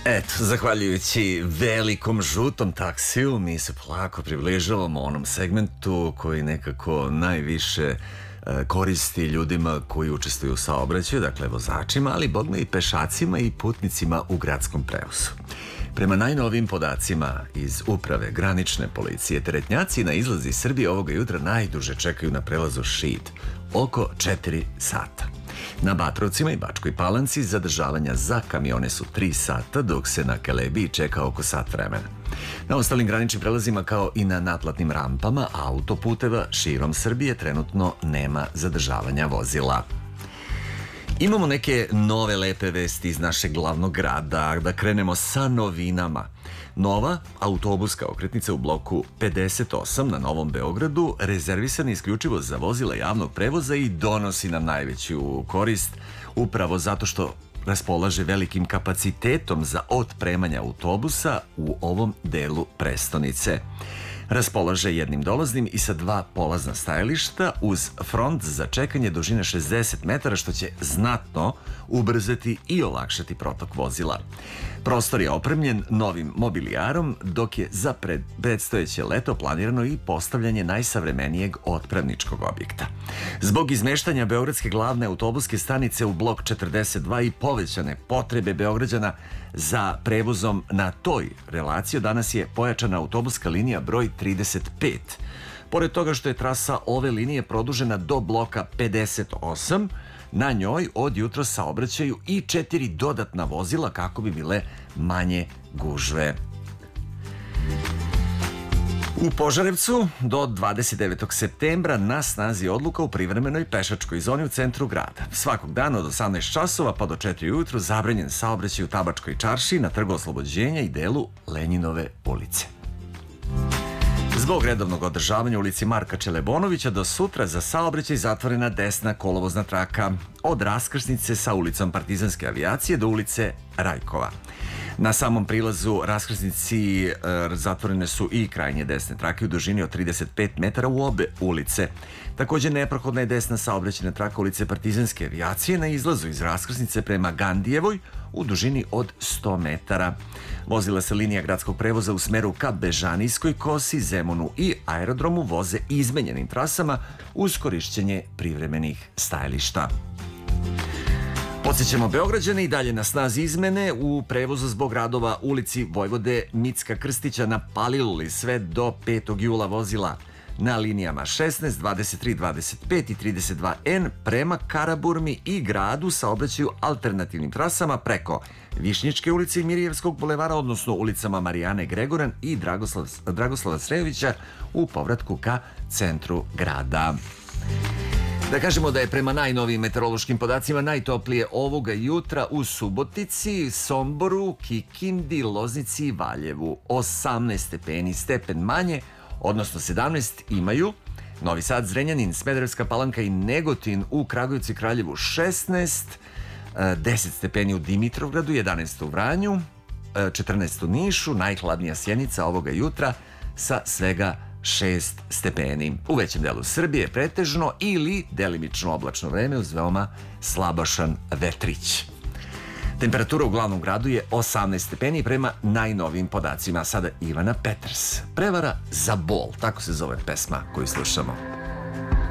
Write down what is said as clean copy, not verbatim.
Eto, zahvaljujući velikom žutom taksiju, mi se polako približavamo onom segmentu koji nekako najviše koristi ljudima koji učestvuju u saobraćaju, dakle vozačima, ali bogme i pešacima i putnicima u gradskom prevozu. Prema najnovijim podacima iz Uprave granične policije, teretnjaci na izlazi iz Srbije ovoga jutra najduže čekaju na prelazu Šid, oko 4 sata. Na Batrovcima i Bačkoj Palanci zadržavanja za kamione su 3 sata, dok se na Kelebiji čeka oko sat vremena. Na ostalim graničnim prelazima, kao i na naplatnim rampama autoputeva širom Srbije, trenutno nema zadržavanja vozila. Imamo neke nove lepe vesti iz našeg glavnog grada, da krenemo sa novinama. Nova autobuska okretnica u bloku 58 na Novom Beogradu rezervisana isključivo za vozila javnog prevoza i donosi nam najveću korist upravo zato što raspolaže velikim kapacitetom za otpremanje autobusa u ovom delu prestonice. Raspolaže jednim dolaznim i sa 2 polazna stajališta uz front za čekanje dužine 60 metara, što će znatno ubrzati i olakšati protok vozila. Prostor je opremljen novim mobilijarom, dok je za predstojeće leto planirano i postavljanje najsavremenijeg otpravničkog objekta. Zbog izmeštanja Beogradske glavne autobuske stanice u blok 42 i povećane potrebe Beograđana za prevozom na toj relaciji, danas je pojačana autobuska linija broj 35. Pored toga što je trasa ove linije produžena do bloka 58, na njoj od jutra saobraćaju i 4 dodatna vozila kako bi bile manje gužve. U Požarevcu do 29. septembra na snazi odluka u privremenoj pešačkoj zoni u centru grada. Svakog dana od 18 časova pa do 4 ujutru zabranjen saobraćaj u Tabačkoj čaršiji, na Trgu Oslobođenja i delu Lenjinove ulice. Zbog redovnog održavanja ulici Marka Čelebonovića do sutra za saobraćaj zatvorena desna kolovozna traka od raskrsnice sa ulicom Partizanske avijacije do ulice Rajkova. Na samom prilazu raskrsnici zatvorene su i krajnje desne trake u dužini od 35 metara u obe ulice. Također neprohodna je desna saobraćajna traka ulice Partizanske avijacije na izlazu iz raskrsnice prema Gandijevoj u dužini od 100 metara. Vozila se linija gradskog prevoza u smeru ka Bežanijskoj kosi, Zemunu i aerodromu voze izmenjenim trasama uz korišćenje privremenih stajališta. Podsjećamo Beograđane i dalje na snazi izmene u prevozu zbog radova ulici Vojvode Micka Krstića na Paliluli sve do 5. jula vozila na linijama 16, 23, 25 i 32N prema Karaburmi i gradu saobraćaju alternativnim trasama preko Višnjičke ulice i Mirjevskog bulevara, odnosno ulicama Marijane Gregoran i Dragoslava Srejovića u povratku ka centru grada. Da kažemo da je prema najnovijim meteorološkim podacima najtoplije ovoga jutra u Subotici, Somboru, Kikindi, Loznici i Valjevu. 18 stepeni, stepen manje, odnosno 17 imaju Novi Sad, Zrenjanin, Smederevska Palanka i Negotin, u Kragujevcu i Kraljevu 16, 10 stepeni u Dimitrovgradu, 11 u Vranju, 14 u Nišu, najhladnija Sjenica ovoga jutra sa svega 6 stepeni. U većem delu Srbije pretežno ili delimično oblačno vreme uz veoma slabašan vetrić. Temperatura u glavnom gradu je 18 stepeni prema najnovijim podacima. Sada Ivana Peters. Prevara za bol, tako se zove pesma koju slušamo.